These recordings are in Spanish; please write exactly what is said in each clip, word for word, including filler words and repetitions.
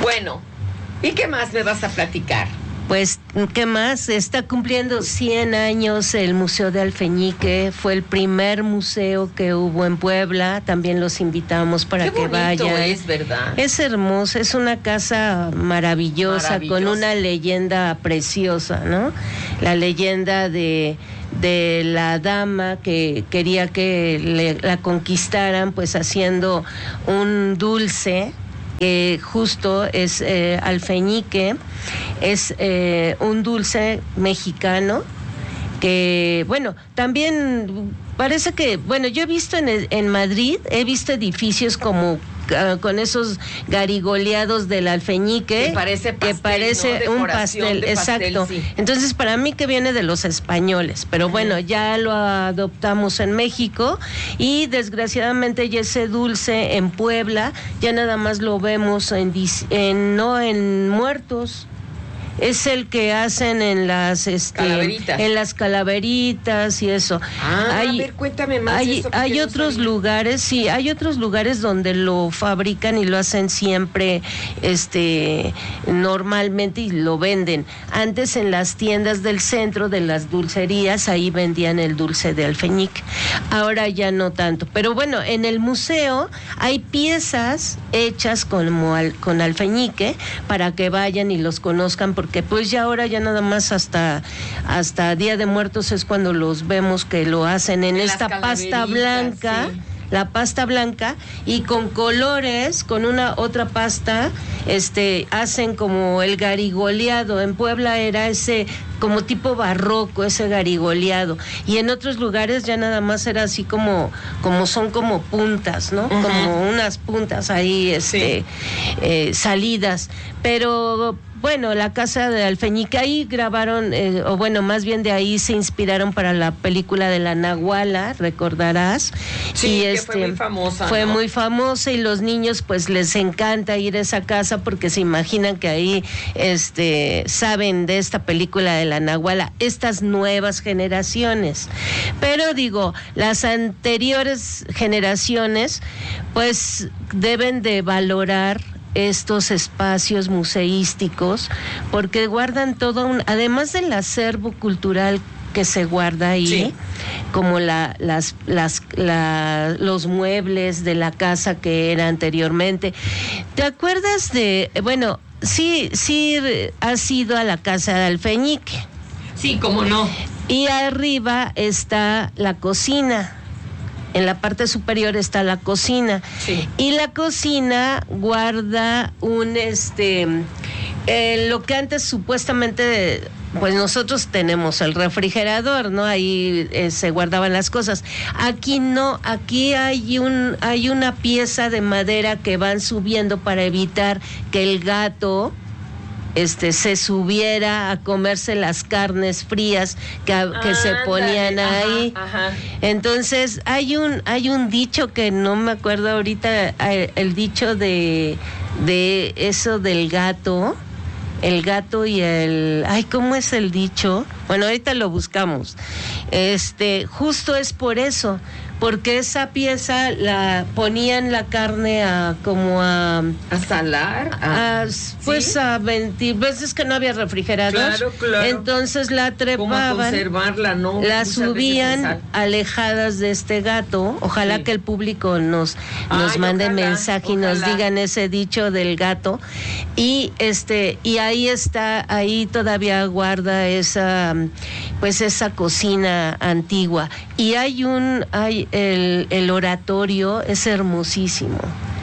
Bueno, ¿y qué más me vas a platicar? Pues, ¿qué más? Está cumpliendo cien años el Museo de Alfeñique. Fue el primer museo que hubo en Puebla. También los invitamos para Qué que vayan. Es, ¿verdad? Es hermosa, es una casa maravillosa, maravillosa, con una leyenda preciosa, ¿no? La leyenda de... de la dama que quería que le, la conquistaran, pues haciendo un dulce que justo es eh, alfeñique, es eh, un dulce mexicano que, bueno, también parece que, bueno, yo he visto en, en Madrid, he visto edificios como Uh, con esos garigoleados del alfeñique, que parece pastel, que parece ¿no? un pastel, pastel exacto. Sí. Entonces, para mí que viene de los españoles, pero bueno, ya lo adoptamos en México y desgraciadamente ya ese dulce en Puebla ya nada más lo vemos en, en no en Muertos. Es el que hacen en las este, calaveritas. en las calaveritas y eso. Ah, hay, a ver, cuéntame más. Hay, de eso hay no otros sabía. lugares, sí, hay otros lugares donde lo fabrican y lo hacen siempre, este, normalmente y lo venden. Antes en las tiendas del centro de las dulcerías ahí vendían el dulce de alfeñique. Ahora ya no tanto. Pero bueno, en el museo hay piezas hechas como al, con alfeñique para que vayan y los conozcan. Porque pues ya ahora ya nada más hasta hasta Día de Muertos es cuando los vemos que lo hacen en, en esta pasta blanca, sí. La pasta blanca y con colores, con una otra pasta, este, hacen como el garigoleado. En Puebla era ese como tipo barroco, ese garigoleado, y en otros lugares ya nada más era así como como son como puntas, ¿no? Uh-huh. Como unas puntas ahí, este, sí. eh, salidas, pero bueno, la casa de Alfeñique, ahí grabaron, eh, o bueno, más bien de ahí se inspiraron para la película de la Nahuala, recordarás. Sí, y que este, fue muy famosa, Fue ¿no? muy famosa y los niños pues les encanta ir a esa casa porque se imaginan que ahí este, saben de esta película de la Nahuala, estas nuevas generaciones. Pero digo, las anteriores generaciones pues deben de valorar estos espacios museísticos porque guardan todo un, además del acervo cultural que se guarda ahí, sí. Como la, las, las, la, los muebles de la casa que era anteriormente. ¿Te acuerdas de, bueno, sí, sí has ido a la casa de Alfeñique? Sí, cómo no. Y arriba está la cocina. En la parte superior está la cocina. Sí. Y la cocina guarda un, este, eh, lo que antes supuestamente, pues nosotros tenemos el refrigerador, ¿no? Ahí eh, se guardaban las cosas. Aquí no, aquí hay un, hay una pieza de madera que van subiendo para evitar que el gato este se subiera a comerse las carnes frías que, ah, que se ponían dale, ahí. Ajá, ajá. Entonces hay un hay un dicho que no me acuerdo ahorita, el dicho de de eso del gato, el gato y el, ay, ¿cómo es el dicho? Bueno, ahorita lo buscamos. Este, justo es por eso, porque esa pieza la ponían la carne a como a a salar, a, a pues ¿sí? a veinte veces que no había refrigerador, claro, claro. Entonces la trepaban, conservarla, ¿no? la Muchas subían alejadas de este gato. Ojalá sí. que el público nos nos Ay, mande ojalá, mensaje y ojalá. nos digan ese dicho del gato y este y ahí está, ahí todavía guarda esa pues esa cocina antigua y hay un hay el, el oratorio es hermosísimo.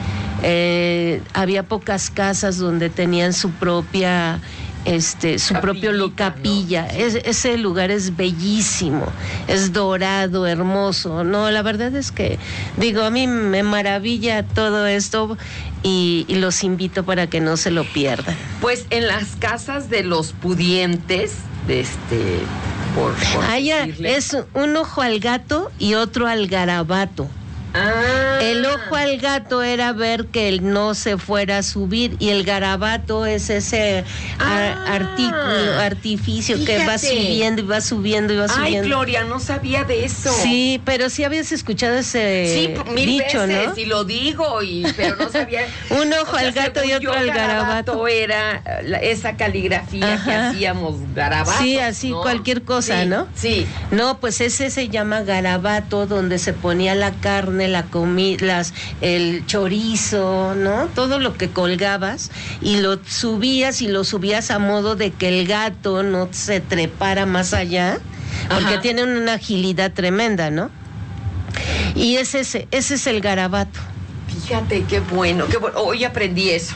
Eh, había pocas casas donde tenían su propia este su propio lu- capilla, ¿no? es, ese lugar es bellísimo, es dorado, hermoso. No, la verdad es que digo, a mí me maravilla todo esto y, y los invito para que no se lo pierdan. Pues en las casas de los pudientes, este por, por ah, ya, es un ojo al gato y otro al garabato. Ah. El ojo al gato era ver que él no se fuera a subir, y el garabato es ese Ah. ar- artículo, artificio que va Fíjate. subiendo y va subiendo y va subiendo. Ay, Gloria, no sabía de eso. Sí, pero sí habías escuchado ese Sí, p- mil dicho, veces, ¿no? y lo digo, y, pero no sabía. Un ojo O sea, al gato y según otro yo, al garabato. era eh, la- esa caligrafía Ajá. que hacíamos, garabatos. Sí, así, ¿no? cualquier cosa, Sí, ¿no? Sí. No, pues ese se llama garabato, donde se ponía la carne, la comida, las, el chorizo, ¿no? Todo lo que colgabas, y lo subías y lo subías a modo de que el gato no se trepara más allá, porque Ajá. tiene una agilidad tremenda, ¿no? Y es ese, ese es el garabato. Fíjate, qué bueno, qué bueno. Hoy aprendí eso.